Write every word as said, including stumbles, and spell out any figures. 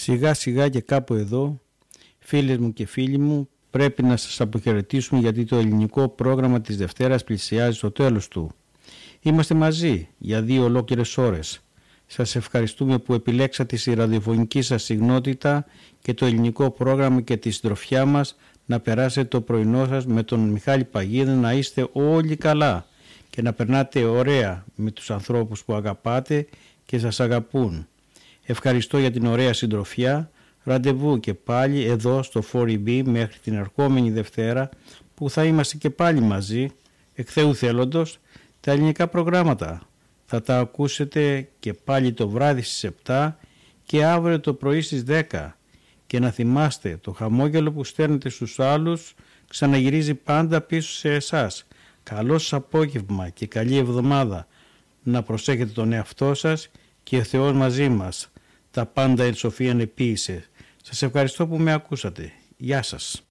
Σιγά σιγά και κάπου εδώ, φίλες μου και φίλοι μου, πρέπει να σας αποχαιρετήσουμε, γιατί το ελληνικό πρόγραμμα της Δευτέρας πλησιάζει στο τέλος του. Είμαστε μαζί για δύο ολόκληρες ώρες. Σας ευχαριστούμε που επιλέξατε στη ραδιοφωνική σας συγνότητα και το ελληνικό πρόγραμμα και τη συντροφιά μας να περάσετε το πρωινό σας με τον Μιχάλη Παγίδη, να είστε όλοι καλά και να περνάτε ωραία με τους ανθρώπους που αγαπάτε και σας αγαπούν. Ευχαριστώ για την ωραία συντροφιά. Ραντεβού και πάλι εδώ στο φορ ι μπι μέχρι την ερχόμενη Δευτέρα, που θα είμαστε και πάλι μαζί, εκ Θεού θέλοντος. Τα ελληνικά προγράμματα θα τα ακούσετε και πάλι το βράδυ στις επτά και αύριο το πρωί στις δέκα. Και να θυμάστε, το χαμόγελο που στέλνετε στους άλλους ξαναγυρίζει πάντα πίσω σε εσάς. Καλό σας απόγευμα και καλή εβδομάδα. Να προσέχετε τον εαυτό σας και ο Θεός μαζί μας. Τα πάντα εν σοφίαν επίησε. Σας ευχαριστώ που με ακούσατε. Γεια σας.